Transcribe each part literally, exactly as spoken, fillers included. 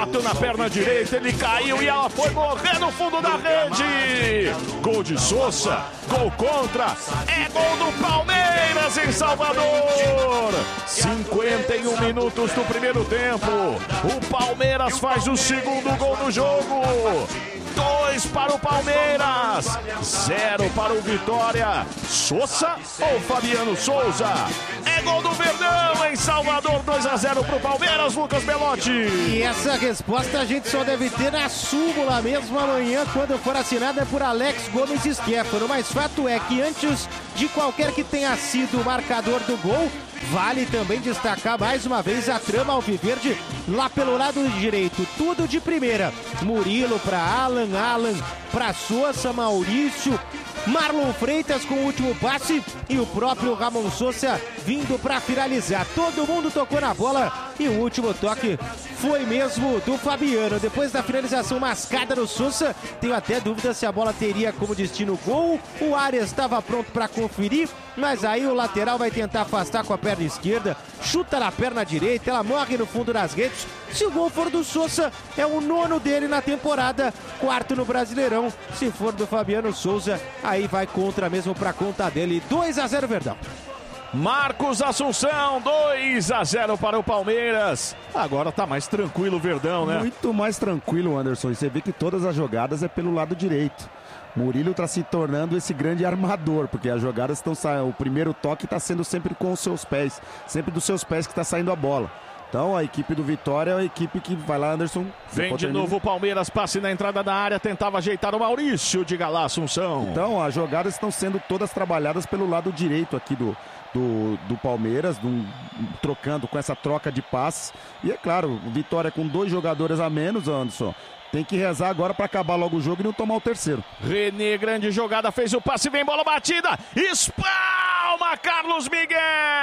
bateu na perna direita, ele caiu e ela foi morrer no fundo da rede. Gol de Sousa, gol contra, é gol do Palmeiras em Salvador. cinquenta e um minutos do primeiro tempo, o Palmeiras faz o segundo gol do jogo. Dois para o Palmeiras, zero para o Vitória. Sousa ou Fabiano Souza? É gol do Verdão em Salvador, dois a zero para o Palmeiras, Lucas Belotti. E essa resposta a gente só deve ter na súmula mesmo amanhã, quando for assinada por Alex Gomes Stefano. Mas fato é que antes de qualquer que tenha sido o marcador do gol, vale também destacar mais uma vez a trama alviverde lá pelo lado direito. Tudo de primeira. Murilo para Alan, Alan para Sousa, Maurício, Marlon Freitas com o último passe e o próprio Ramon Sousa vindo para finalizar. Todo mundo tocou na bola e o último toque foi mesmo do Fabiano. Depois da finalização mascada no Sousa, tenho até dúvida se a bola teria como destino gol. O Arias estava pronto para conferir, mas aí o lateral vai tentar afastar com a perna esquerda, chuta na perna direita, ela morre no fundo das redes. Se o gol for do Sousa, é o nono dele na temporada, quarto no Brasileirão. Se for do Fabiano Sousa, aí vai contra mesmo para conta dele. dois a zero Verdão. Marcos Assunção, dois a zero para o Palmeiras. Agora tá mais tranquilo o Verdão, né? Muito mais tranquilo, Anderson. E você vê que todas as jogadas é pelo lado direito. Murilo está se tornando esse grande armador, porque as jogadas estão saindo. O primeiro toque está sendo sempre com os seus pés, sempre dos seus pés que está saindo a bola. Então a equipe do Vitória é a equipe que vai lá, Anderson. Vem de novo o Palmeiras, passe na entrada da área, tentava ajeitar o Maurício, diga lá, Assunção. Então as jogadas estão sendo todas trabalhadas pelo lado direito aqui do, do, do Palmeiras, do, trocando com essa troca de passes. E é claro, o Vitória com dois jogadores a menos, Anderson. Tem que rezar agora para acabar logo o jogo e não tomar o terceiro. René, grande jogada, fez o passe, vem bola batida, espalma Carlos Miguel!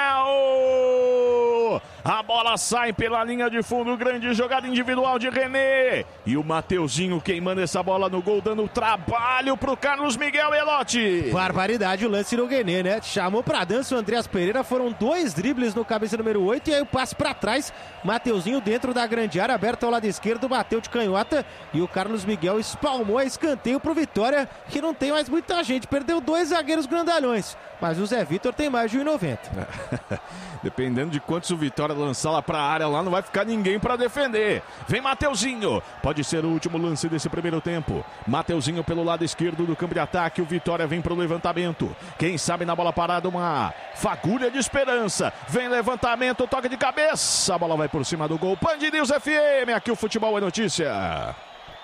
A bola sai pela linha de fundo, grande jogada individual de René. E o Mateuzinho queimando essa bola no gol, dando trabalho pro Carlos Miguel Belotti. Barbaridade o lance do René, né? Chamou pra dança o Andreas Pereira, foram dois dribles no cabeça número oito e aí o passe pra trás. Mateuzinho dentro da grande área, aberto ao lado esquerdo, bateu de canhota e o Carlos Miguel espalmou a escanteio pro Vitória, que não tem mais muita gente, perdeu dois zagueiros grandalhões, mas o Zé Vitor tem mais de um e noventa. Dependendo de quantos o Vitória lançar lá pra área, lá não vai ficar ninguém pra defender. Vem Mateuzinho, pode ser o último lance desse primeiro tempo. Mateuzinho pelo lado esquerdo do campo de ataque, o Vitória vem pro levantamento. Quem sabe na bola parada uma fagulha de esperança. Vem levantamento, toque de cabeça, a bola vai por cima do gol. Band News F M, aqui o futebol é notícia.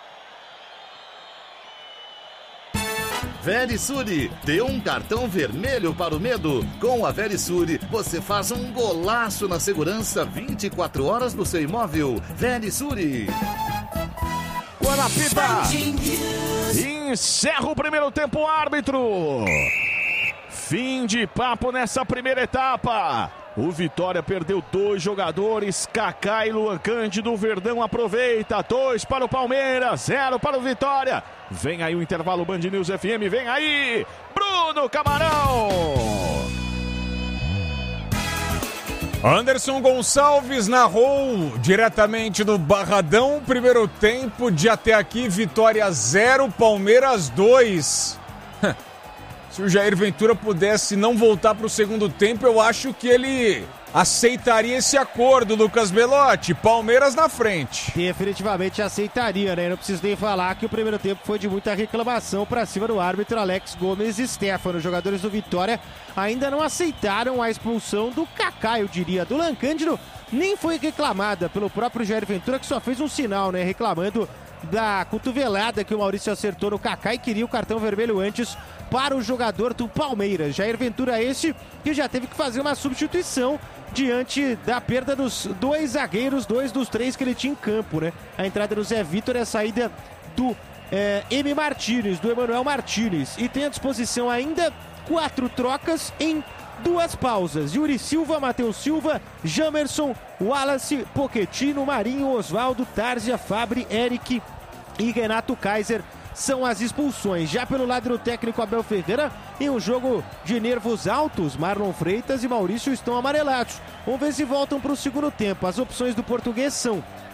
Verisure, dê um cartão vermelho para o medo. Com a Verisure, você faz um golaço na segurança vinte e quatro horas no seu imóvel. Verisure. Guarapita encerra o primeiro tempo, árbitro. Fim de papo nessa primeira etapa. O Vitória perdeu dois jogadores, Kaká e Luan Cândido. O Verdão aproveita, dois para o Palmeiras, zero para o Vitória. Vem aí o intervalo, Band News F M, vem aí, Bruno Camarão. Anderson Gonçalves narrou diretamente do Barradão, primeiro tempo de até aqui, Vitória zero, Palmeiras dois. Se o Jair Ventura pudesse não voltar para o segundo tempo, eu acho que ele aceitaria esse acordo, Lucas Belotti. Palmeiras na frente. Definitivamente aceitaria, né? Não preciso nem falar que o primeiro tempo foi de muita reclamação para cima do árbitro Alex Gomes Stefano. Os jogadores do Vitória ainda não aceitaram a expulsão do Kaká, eu diria. Do Luan Cândido nem foi reclamada pelo próprio Jair Ventura, que só fez um sinal, né? Reclamando da cotovelada que o Maurício acertou no Kaká e queria o cartão vermelho antes para o jogador do Palmeiras. Jair Ventura este que já teve que fazer uma substituição diante da perda dos dois zagueiros, dois dos três que ele tinha em campo, né? A entrada do Zé Vitor e a saída do é, M. Martínez, do Emanuel Martínez. E tem à disposição ainda quatro trocas em duas pausas. Yuri Silva, Matheus Silva, Jamerson, Wallace, Pochettino, Marinho, Osvaldo, Tárzia, Fabri, Eric e Renato Kaiser são as expulsões. Já pelo lado do técnico Abel Ferreira, em um jogo de nervos altos, Marlon Freitas e Maurício estão amarelados. Vamos ver se voltam para o segundo tempo. As opções do português são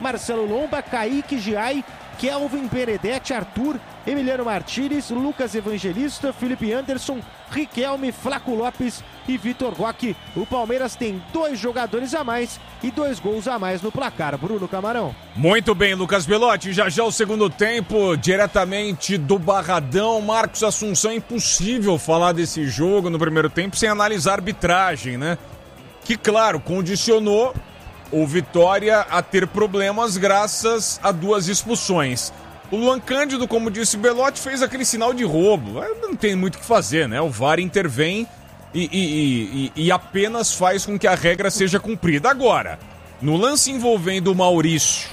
Marcelo Lomba, Kaique Giai, Kelvin Benedetti, Arthur, Emiliano Martínez, Lucas Evangelista, Felipe Anderson, Riquelme, Flaco Lopes e Vitor Roque. O Palmeiras tem dois jogadores a mais e dois gols a mais no placar. Bruno Camarão. Muito bem, Lucas Belotti. Já já o segundo tempo, diretamente do Barradão. Marcos Assunção, é impossível falar desse jogo no primeiro tempo sem analisar a arbitragem, né? Que, claro, condicionou o Vitória a ter problemas graças a duas expulsões. O Luan Cândido, como disse Belotti, fez aquele sinal de roubo. Não tem muito o que fazer, né? O V A R intervém e, e, e, e apenas faz com que a regra seja cumprida. Agora, no lance envolvendo o Maurício,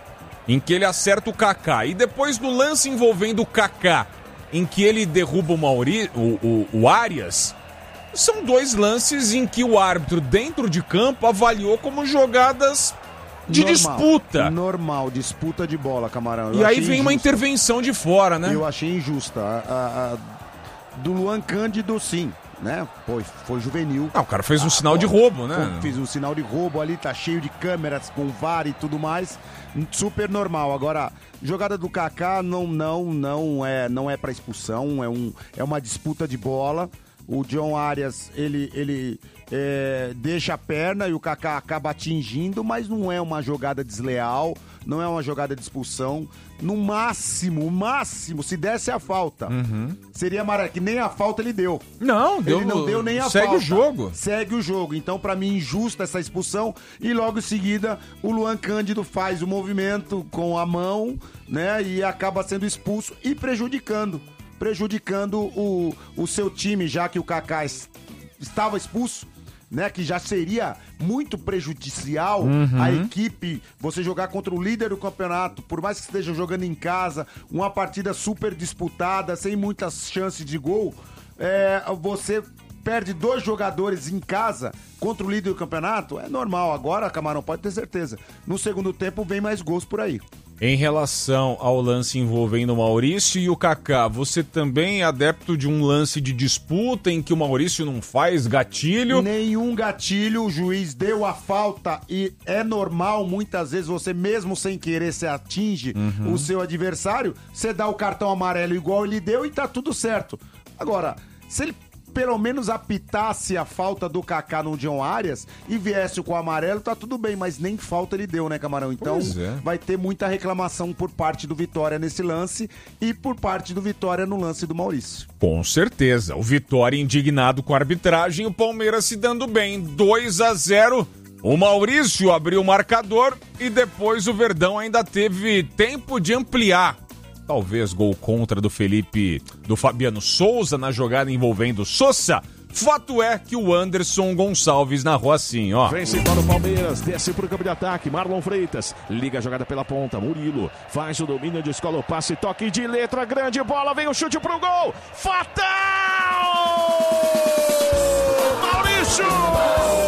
em que ele acerta o Kaká, e depois no lance envolvendo o Kaká, em que ele derruba o, Mauri, o, o, o Arias, são dois lances em que o árbitro, dentro de campo, avaliou como jogadas de normal, disputa. Normal, disputa de bola, Camarão. Eu e aí vem injusta. uma intervenção de fora, né? Eu achei injusta. A, a, a, do Luan Cândido, sim, né? Foi, foi juvenil. Ah, o cara fez um ah, sinal de roubo, né? Fez um sinal de roubo ali, tá cheio de câmeras com V A R e tudo mais. Super normal. Agora, jogada do Kaká não, não, não é, não é para expulsão, é, um, é uma disputa de bola. O John Arias, ele, ele é, deixa a perna e o Kaká acaba atingindo, mas não é uma jogada desleal, não é uma jogada de expulsão. No máximo, o máximo, se desse a falta, uhum. seria amarelo, que nem a falta ele deu. Não, deu, ele não deu nem a segue falta. Segue o jogo. Segue o jogo. Então, pra mim, injusta essa expulsão. E logo em seguida, o Luan Cândido faz o movimento com a mão, né? E acaba sendo expulso e prejudicando. prejudicando o, o seu time, já que o Kaká estava expulso, né? Que já seria muito prejudicial uhum. a equipe, você jogar contra o líder do campeonato, por mais que esteja jogando em casa, uma partida super disputada, sem muitas chances de gol, é, você perde dois jogadores em casa contra o líder do campeonato, é normal. Agora, Camarão, pode ter certeza, no segundo tempo vem mais gols por aí. Em relação ao lance envolvendo o Maurício e o Kaká, você também é adepto de um lance de disputa em que o Maurício não faz gatilho? Nenhum gatilho, o juiz deu a falta e é normal, muitas vezes, você mesmo sem querer, você atinge uhum. o seu adversário, você dá o cartão amarelo igual ele deu e tá tudo certo. Agora, se ele pelo menos apitasse a falta do Kaká no John Arias e viesse com o amarelo, tá tudo bem, mas nem falta ele deu, né, Camarão? Então é. vai ter muita reclamação por parte do Vitória nesse lance e por parte do Vitória no lance do Maurício. Com certeza. O Vitória indignado com a arbitragem, o Palmeiras se dando bem, dois a zero. O Maurício abriu o marcador e depois o Verdão ainda teve tempo de ampliar. Talvez gol contra do Felipe, do Fabiano Souza na jogada envolvendo Sosa. Fato é que o Anderson Gonçalves narrou assim, ó. Vence para o Palmeiras, desce para o campo de ataque, Marlon Freitas, liga a jogada pela ponta, Murilo, faz o domínio, descola o passe, toque de letra, grande bola, vem o chute pro gol, fatal! Maurício!